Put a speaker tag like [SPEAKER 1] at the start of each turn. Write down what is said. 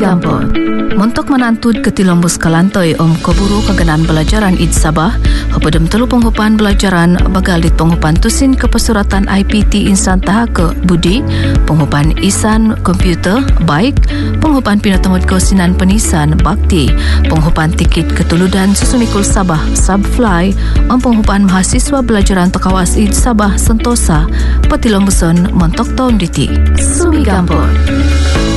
[SPEAKER 1] Gampot. Montok menantud ke Tilombus Kalantoi keburu kegenaan belajaran id Sabah, hepadem telu penghupan belajaran bagalit penghupan tusin kepesuratan IPT insan tahake budi, penghupan isan komputer baik, penghupan pinatemut kosinan penisan bakti, penghupan tikit ketuludan susumikul Sabah Subfly, penghupan mahasiswa belajaran tekawas id Sabah Sentosa, Petilombuson montok tahun diti. Sumi Gampot.